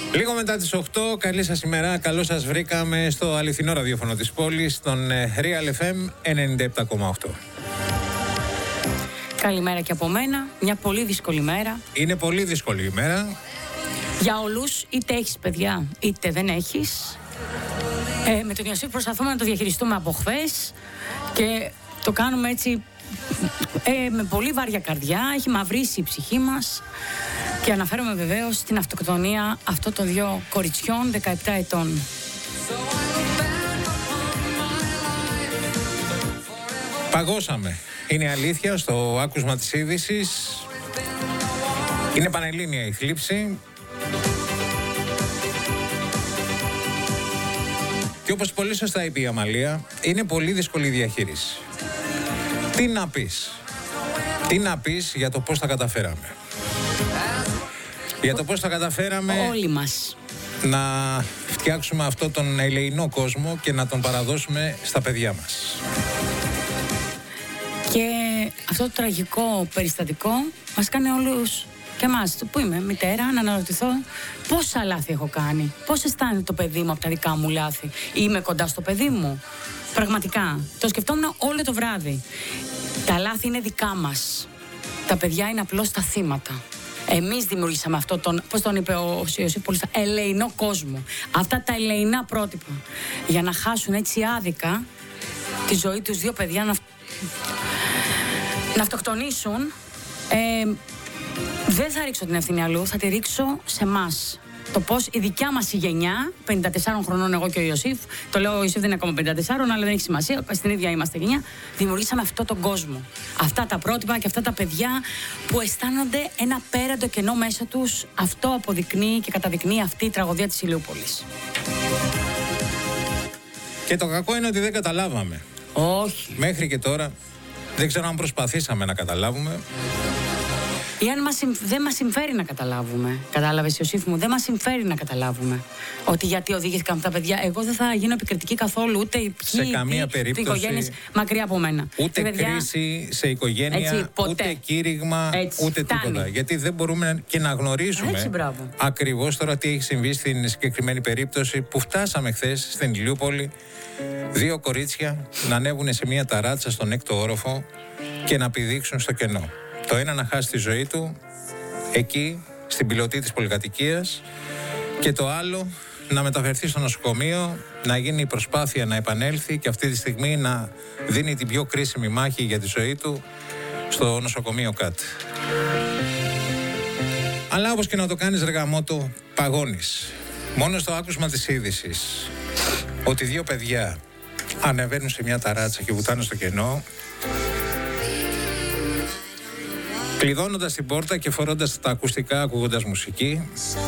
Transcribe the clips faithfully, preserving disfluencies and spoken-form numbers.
Λίγο μετά τις οκτώ, καλή σας ημέρα, καλώς σας βρήκαμε στο αληθινό ραδιόφωνο της πόλης, στον Real εφ εμ ενενήντα επτά κόμμα οκτώ. Καλημέρα και από μένα, μια πολύ δύσκολη μέρα. Είναι πολύ δύσκολη ημέρα. Για όλους, είτε έχεις παιδιά, είτε δεν έχεις. Ε, με τον Ιωσήφ προσπαθούμε να το διαχειριστούμε από χθες και το κάνουμε έτσι ε, με πολύ βάρια καρδιά, έχει μαυρίσει η ψυχή μας. Και αναφέρομαι βεβαίως στην αυτοκτονία αυτών των δύο κοριτσιών δεκαεπτά ετών. Παγώσαμε. Είναι αλήθεια στο άκουσμα της είδησης. Είναι πανελλήνια η θλίψη. Και όπως πολύ σωστά είπε η Αμαλία, είναι πολύ δύσκολη η διαχείριση. Τι να πεις. Τι να πεις για το πώς τα καταφέραμε. Για το πώς τα καταφέραμε όλοι μας να φτιάξουμε αυτό τον ελεεινό κόσμο και να τον παραδώσουμε στα παιδιά μας. Και αυτό το τραγικό περιστατικό μας κάνει όλους και εμάς, που είμαι μητέρα, να αναρωτηθώ πόσα λάθη έχω κάνει. Πώς αισθάνεται το παιδί μου από τα δικά μου λάθη. Είμαι κοντά στο παιδί μου. Πραγματικά. Το σκεφτόμουν όλο το βράδυ. Τα λάθη είναι δικά μας. Τα παιδιά είναι απλώς τα θύματα. Εμείς δημιουργήσαμε αυτό τον, πώς τον είπε ο Ιωσήφ πολύ, ελεεινό κόσμο. Αυτά τα ελεεινά πρότυπα. Για να χάσουν έτσι άδικα τη ζωή τους δύο παιδιά να, να αυτοκτονήσουν. Ε, δεν θα ρίξω την ευθύνη αλλού, θα τη ρίξω σε εμάς. Το πώς η δικιά μας η γενιά, πενήντα τεσσάρων χρονών εγώ και ο Ιωσήφ, το λέω ο Ιωσήφ δεν είναι ακόμα πενήντα τεσσάρων, αλλά δεν έχει σημασία, στην ίδια είμαστε γενιά, δημιουργήσαμε αυτόν τον κόσμο. Αυτά τα πρότυπα και αυτά τα παιδιά που αισθάνονται ένα πέραντο κενό μέσα τους, αυτό αποδεικνύει και καταδεικνύει αυτή η τραγωδία της Ηλιούπολης. Και το κακό είναι ότι δεν καταλάβαμε. Όχι. Μέχρι και τώρα δεν ξέρω αν προσπαθήσαμε να καταλάβουμε. Ή αν μας, δεν μας συμφέρει να καταλάβουμε. Κατάλαβες, Ιωσήφ μου, δεν μας συμφέρει να καταλάβουμε ότι γιατί οδηγήθηκαν αυτά τα παιδιά. Εγώ δεν θα γίνω επικριτική καθόλου, ούτε ποιοι, σε καμία τι, περίπτωση. Οικογένειες μακριά από μένα. Ούτε παιδιά, κρίση σε οικογένεια, έτσι, ούτε κήρυγμα, έτσι, ούτε φτάνει. τίποτα. Γιατί δεν μπορούμε και να γνωρίσουμε ακριβώς τώρα τι έχει συμβεί στην συγκεκριμένη περίπτωση που φτάσαμε χθες στην Ηλιούπολη. Δύο κορίτσια να ανέβουν σε μια ταράτσα στον έκτο όροφο και να πηδήξουν στο κενό. Το ένα να χάσει τη ζωή του εκεί, στην πιλωτή της πολυκατοικίας, και το άλλο να μεταφερθεί στο νοσοκομείο, να γίνει η προσπάθεια να επανέλθει και αυτή τη στιγμή να δίνει την πιο κρίσιμη μάχη για τη ζωή του στο νοσοκομείο ΚΑΤ. Αλλά όπως και να το κάνεις, ρε γαμώτο, παγώνεις. Μόνο στο άκουσμα της είδησης ότι δύο παιδιά ανεβαίνουν σε μια ταράτσα και βουτάνε στο κενό, κλειδώνοντας την πόρτα και φορώντας τα ακουστικά, ακούγοντας μουσική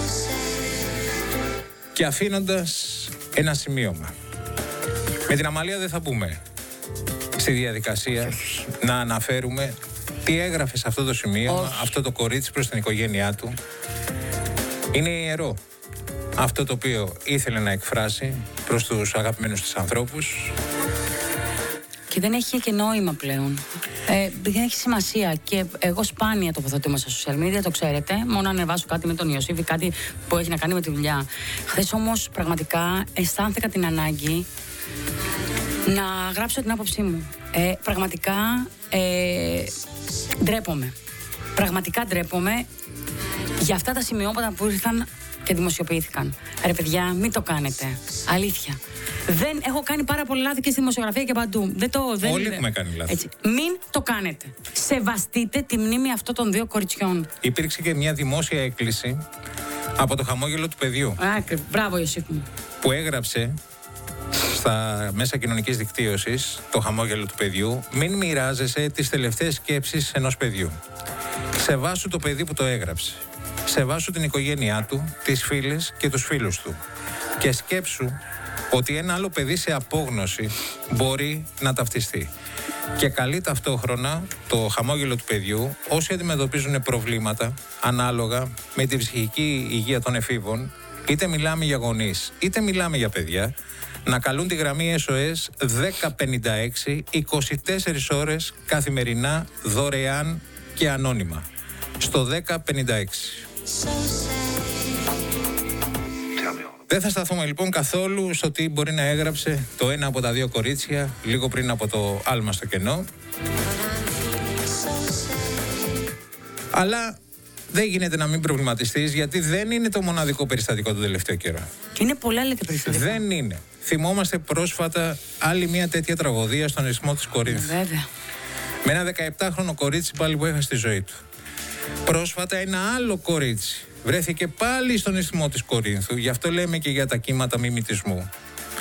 και αφήνοντας ένα σημείωμα. Με την Αμαλία δεν θα μπούμε στη διαδικασία να αναφέρουμε τι έγραφε σε αυτό το σημείωμα. Όχι. Αυτό το κορίτσι προς την οικογένειά του. Είναι ιερό αυτό το οποίο ήθελε να εκφράσει προς τους αγαπημένους της ανθρώπους. Και δεν έχει και νόημα πλέον. Ε, δεν έχει σημασία. Και εγώ σπάνια τοποθετούμαι στα social media, το ξέρετε. Μόνο αν ανεβάσω κάτι με τον Ιωσήφ ή κάτι που έχει να κάνει με τη δουλειά. Χθες όμως πραγματικά αισθάνθηκα την ανάγκη να γράψω την άποψή μου. Ε, πραγματικά ε, ντρέπομαι. Πραγματικά ντρέπομαι για αυτά τα σημειώματα που ήρθαν και δημοσιοποιήθηκαν. Ρε παιδιά, μην το κάνετε. Αλήθεια. Δεν έχω κάνει πάρα πολλά λάθη και στη δημοσιογραφία και παντού. Δεν το, δεν, Όλοι έχουμε κάνει λάθη. Έτσι. Μην το κάνετε. Σεβαστείτε τη μνήμη αυτών των δύο κοριτσιών. Υπήρξε και μια δημόσια έκκληση από το χαμόγελο του παιδιού. Άκρη. Μπράβο, Ιωσήφ μου. Που έγραψε στα μέσα κοινωνικής δικτύωσης το χαμόγελο του παιδιού: μην μοιράζεσαι τις τελευταίες σκέψεις ενός παιδιού. Σεβάσου το παιδί που το έγραψε. Σεβάσου την οικογένειά του, τις φίλες και τους φίλους του. Και σκέψου ότι ένα άλλο παιδί σε απόγνωση μπορεί να ταυτιστεί. Και καλεί ταυτόχρονα το χαμόγελο του παιδιού όσοι αντιμετωπίζουν προβλήματα ανάλογα με την ψυχική υγεία των εφήβων, είτε μιλάμε για γονείς είτε μιλάμε για παιδιά, να καλούν τη γραμμή ες ο ες δέκα πενήντα έξι είκοσι τέσσερις ώρες καθημερινά, δωρεάν και ανώνυμα. Στο δέκα πενήντα έξι. Δεν θα σταθούμε λοιπόν καθόλου στο τι μπορεί να έγραψε το ένα από τα δύο κορίτσια λίγο πριν από το άλμα στο κενό. Αλλά δεν γίνεται να μην προβληματιστείς, γιατί δεν είναι το μοναδικό περιστατικό τον τελευταίο καιρό. Είναι πολλά λέτε περιστατικά. Δεν είναι. Θυμόμαστε πρόσφατα άλλη μια τέτοια τραγωδία στον ισθμό της Κορίνθου. Βέβαια. Με ένα δεκαεπτάχρονο κορίτσι πάλι που έχασε τη ζωή του. Πρόσφατα ένα άλλο κορίτσι βρέθηκε πάλι στον ισθμό της Κορίνθου. Γι' αυτό λέμε και για τα κύματα μιμητισμού.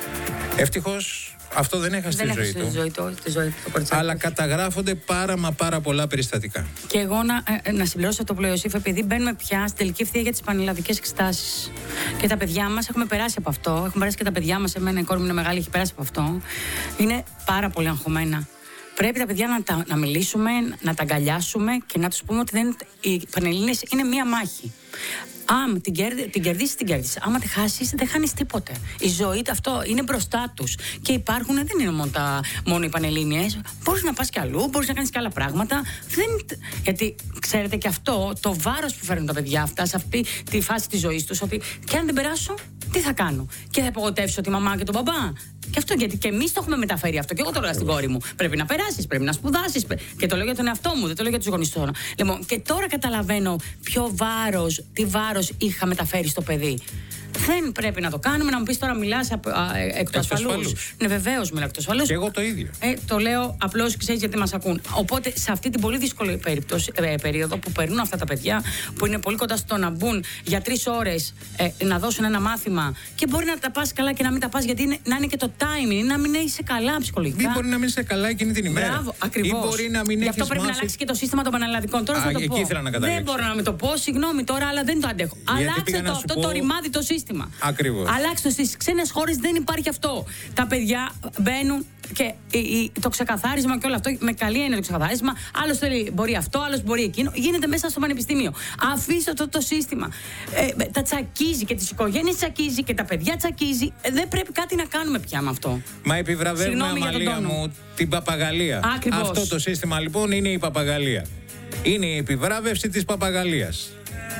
Ευτυχώς αυτό δεν έχασε δεν τη ζωή του. Ζωή του τη ζωή του αλλά καταγράφονται πάρα μα πάρα πολλά περιστατικά. Και εγώ να, ε, να συμπληρώσω το πλοϊοσύφ, επειδή μπαίνουμε πια στην τελική ευθεία για τις πανελλαδικές εξετάσεις. Και τα παιδιά μας έχουμε περάσει από αυτό. Έχουν περάσει και τα παιδιά μας. Εμένα η κόρη μου είναι μεγάλη, έχει περάσει από αυτό. Είναι πάρα πολύ αγχωμένα. Πρέπει τα παιδιά να, τα, να μιλήσουμε, να τα αγκαλιάσουμε και να τους πούμε ότι δεν, οι Πανελλήνιες είναι μία μάχη. Άμα την, κέρδι, την κερδίσεις, την κέρδισες. Άμα τη χάσεις, δεν χάνεις τίποτε. Η ζωή αυτό είναι μπροστά τους. Και υπάρχουν, δεν είναι μόνο, τα, μόνο οι Πανελλήνιες. Μπορείς να πας κι αλλού, μπορείς να κάνεις και άλλα πράγματα. Δεν, γιατί ξέρετε και αυτό, το βάρος που φέρνουν τα παιδιά αυτά σε αυτή τη φάση της ζωής τους, ότι και αν δεν περάσω, τι θα κάνω. Και θα απογοητεύσω τη μαμά και τον μπαμπά. Και αυτό γιατί και εμείς το έχουμε μεταφέρει αυτό. Και εγώ το λέω στην κόρη μου. Πρέπει να περάσεις, πρέπει να σπουδάσεις. Και το λέω για τον εαυτό μου, δεν το λέω για τους γονείς τώρα. Λοιπόν, και τώρα καταλαβαίνω ποιο βάρος, τι βάρος είχα μεταφέρει στο παιδί. Δεν πρέπει να το κάνουμε. Να μου πεις τώρα, μιλάς εκ του ασφαλούς. Ναι, βεβαίως μιλάω εκ του ασφαλούς. Και εγώ το ίδιο. Ε, το λέω απλώς, ξέρεις, γιατί μας ακούν. Οπότε σε αυτή την πολύ δύσκολη περίπτωση, ε, περίοδο που περνούν αυτά τα παιδιά, που είναι πολύ κοντά στο να μπουν για τρεις ώρες ε, να δώσουν ένα μάθημα, και μπορεί να τα πας καλά και να μην τα πας, γιατί είναι, να είναι και το timing, να μην είσαι καλά ψυχολογικά. Ή μπορεί να μην είσαι καλά εκείνη την ημέρα. Μπράβο, ακριβώς. Ή μπορεί να μην Γι' αυτό πρέπει μάθει... να αλλάξει και το σύστημα των πανελλαδικών. Τώρα Α, θα το εκεί πω. ήθελα να καταλήξω. Δεν μπορώ να μην το πω, συγγνώμη τώρα, αλλά δεν το αντέχω. Αλλάξε το αυτό πω... το ρημάδι το σύστημα. Ακριβώς. Αλλάξτε το. Στις ξένες χώρες δεν υπάρχει αυτό. Τα παιδιά μπαίνουν και το ξεκαθάρισμα και όλο αυτό, με καλή έννοια το ξεκαθάρισμα. Άλλος θέλει, μπορεί αυτό, άλλος μπορεί εκείνο. Γίνεται μέσα στο πανεπιστήμιο. Αφήστε το, το σύστημα. Ε, τα τσακίζει και τις οικογένειες τσακίζει και τα παιδιά τσακίζει. Ε, δεν πρέπει κάτι να κάνουμε πια με αυτό. Μα επιβραβεύουμε, Αμαλία μου, την παπαγαλία. Ακριβώς. Αυτό το σύστημα λοιπόν είναι η παπαγαλία. Είναι η επιβράβευση της παπαγαλίας.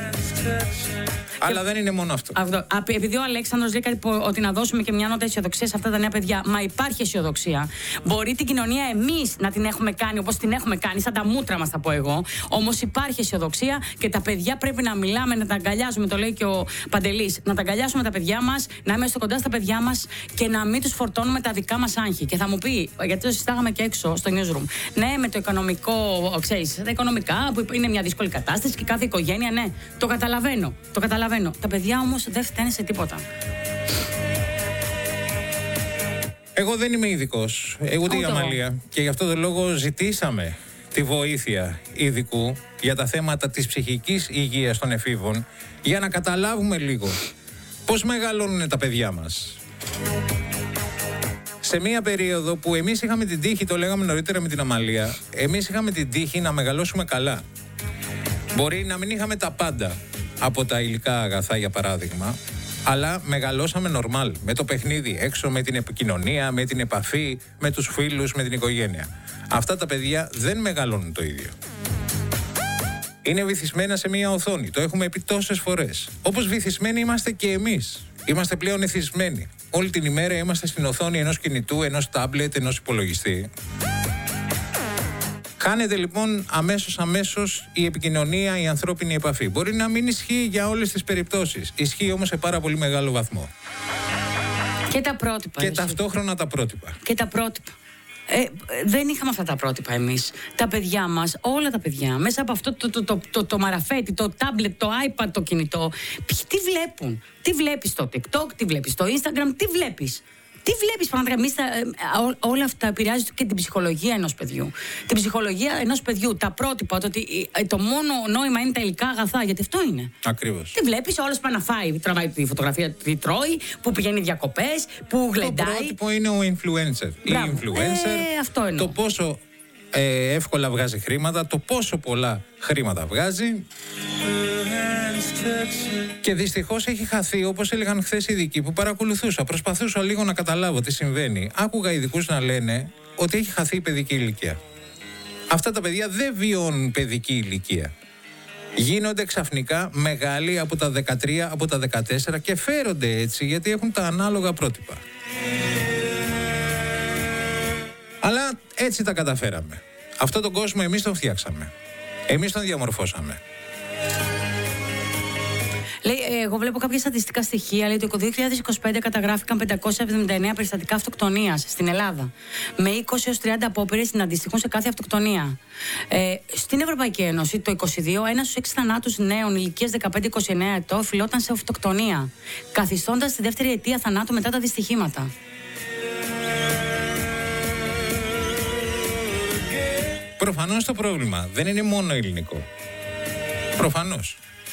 Αλλά δεν είναι μόνο αυτό. αυτό. Επειδή ο Αλέξανδρος λέει κάτι, ότι να δώσουμε και μια νότα αισιοδοξία σε αυτά τα νέα παιδιά. Μα υπάρχει αισιοδοξία. Μπορεί την κοινωνία εμείς να την έχουμε κάνει όπως την έχουμε κάνει, σαν τα μούτρα μας θα πω εγώ. Όμως υπάρχει αισιοδοξία και τα παιδιά πρέπει να μιλάμε, να τα αγκαλιάζουμε. Το λέει και ο Παντελής. Να τα αγκαλιάσουμε τα παιδιά μας, να είμαστε κοντά στα παιδιά μας και να μην τους φορτώνουμε τα δικά μας άγχη. Και θα μου πει, γιατί το συστάγαμε και έξω στο newsroom. Ναι, με το οικονομικό, ξέρεις, τα οικονομικά που είναι μια δύσκολη κατάσταση και κάθε οικογένεια, ναι, το καταλαβαίνω. Το καταλαβαίνω. Τα παιδιά όμως δεν φταίνουν σε τίποτα. Εγώ δεν είμαι ειδικός, ούτε η Αμαλία. Και γι' αυτό τον λόγο ζητήσαμε τη βοήθεια ειδικού για τα θέματα της ψυχικής υγείας των εφήβων, για να καταλάβουμε λίγο πώς μεγαλώνουν τα παιδιά μας. Σε μία περίοδο που εμείς είχαμε την τύχη, το λέγαμε νωρίτερα με την Αμαλία, εμείς είχαμε την τύχη να μεγαλώσουμε καλά. Μπορεί να μην είχαμε τα πάντα από τα υλικά αγαθά, για παράδειγμα, αλλά μεγαλώσαμε νορμάλ, με το παιχνίδι έξω, με την επικοινωνία, με την επαφή, με τους φίλους, με την οικογένεια. Αυτά τα παιδιά δεν μεγαλώνουν το ίδιο. Είναι βυθισμένα σε μία οθόνη, το έχουμε πει τόσες φορές. Όπως βυθισμένοι είμαστε και εμείς. Είμαστε πλέον εθισμένοι. Όλη την ημέρα είμαστε στην οθόνη ενός κινητού, ενός τάμπλετ, ενός υπολογιστή. Χάνεται λοιπόν αμέσως αμέσως η επικοινωνία, η ανθρώπινη επαφή. Μπορεί να μην ισχύει για όλες τις περιπτώσεις. Ισχύει όμως σε πάρα πολύ μεγάλο βαθμό. Και τα πρότυπα. Και εσύ. ταυτόχρονα τα πρότυπα. Και τα πρότυπα. Ε, δεν είχαμε αυτά τα πρότυπα εμείς. Τα παιδιά μας, όλα τα παιδιά, μέσα από αυτό το, το, το, το, το μαραφέτη, το τάμπλετ, το iPad, το κινητό, τι βλέπουν. Τι βλέπεις στο TikTok, τι βλέπεις στο Instagram, τι βλέπεις. Τι βλέπεις πραγματικά, εμείς, όλα αυτά επηρεάζουν και την ψυχολογία ενός παιδιού. Την ψυχολογία ενός παιδιού, τα πρότυπα, το ότι το μόνο νόημα είναι τα υλικά αγαθά, γιατί αυτό είναι. Ακριβώς. Τι βλέπεις, όλος πάει να φάει, τραβάει τη φωτογραφία, τι τρώει, που πηγαίνει διακοπές, που γλεντάει. Το πρότυπο είναι ο influencer. Μπράβο. Η influencer, ε, αυτό εννοώ. Το πόσο ε, εύκολα βγάζει χρήματα, το πόσο πολλά χρήματα βγάζει. Και δυστυχώς έχει χαθεί, όπως έλεγαν χθες οι ειδικοί που παρακολουθούσα. Προσπαθούσα λίγο να καταλάβω τι συμβαίνει. Άκουγα ειδικούς να λένε ότι έχει χαθεί η παιδική ηλικία. Αυτά τα παιδιά δεν βιώνουν παιδική ηλικία. γίνονται ξαφνικά μεγάλοι από τα δεκατρία, από τα δεκατέσσερα και φέρονται έτσι γιατί έχουν τα ανάλογα πρότυπα. Αλλά έτσι τα καταφέραμε. Αυτόν τον κόσμο εμείς τον φτιάξαμε. Εμείς τον διαμορφώσαμε. Λέει, εγώ βλέπω κάποια στατιστικά στοιχεία. Λέει ότι το δύο χιλιάδες είκοσι πέντε καταγράφηκαν πεντακόσια εβδομήντα εννέα περιστατικά αυτοκτονίας στην Ελλάδα. Με είκοσι έως τριάντα απόπειρες να αντιστοιχούν σε κάθε αυτοκτονία. Ε, στην Ευρωπαϊκή Ένωση το είκοσι δύο, ένας στους έξι θανάτους νέων ηλικίας δεκαπέντε με είκοσι εννέα ετών οφειλόταν σε αυτοκτονία, καθιστώντας τη δεύτερη αιτία θανάτου μετά τα δυστυχήματα. Προφανώς το πρόβλημα δεν είναι μόνο ελληνικό. Προφανώς.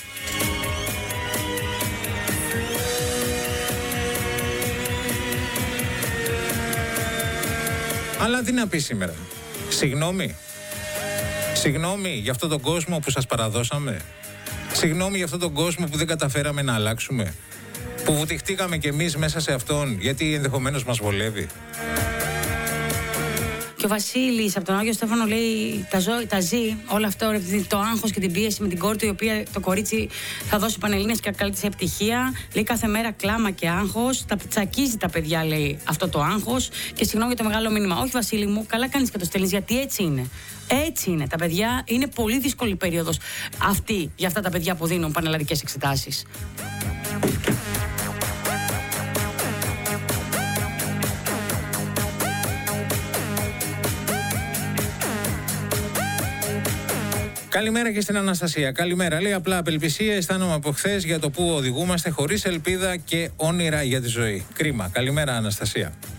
Αλλά τι να πει σήμερα. Συγγνώμη. Συγγνώμη για αυτόν τον κόσμο που σας παραδώσαμε. Συγγνώμη για αυτόν τον κόσμο που δεν καταφέραμε να αλλάξουμε. Που βουτυχτήκαμε κι εμείς μέσα σε αυτόν γιατί ενδεχομένως μας βολεύει. Και ο Βασίλης από τον Άγιο Στέφανο λέει: τα, ζω, τα ζει όλο αυτό, το άγχος και την πίεση με την κόρη του, η οποία το κορίτσι θα δώσει πανελλήνιες και καλή της επιτυχία. Λέει κάθε μέρα κλάμα και άγχος. Τα τσακίζει τα παιδιά, λέει, αυτό το άγχος. Και συγγνώμη για το μεγάλο μήνυμα. Όχι, Βασίλη μου, καλά κάνεις και το στέλνεις, γιατί έτσι είναι. Έτσι είναι. Τα παιδιά είναι πολύ δύσκολη περίοδος αυτή για αυτά τα παιδιά που δίνουν πανελλαδικές εξετάσεις. Καλημέρα και στην Αναστασία. Καλημέρα. Λέει απλά απελπισία αισθάνομαι από χθες για το που οδηγούμαστε, χωρίς ελπίδα και όνειρα για τη ζωή. Κρίμα. Καλημέρα, Αναστασία.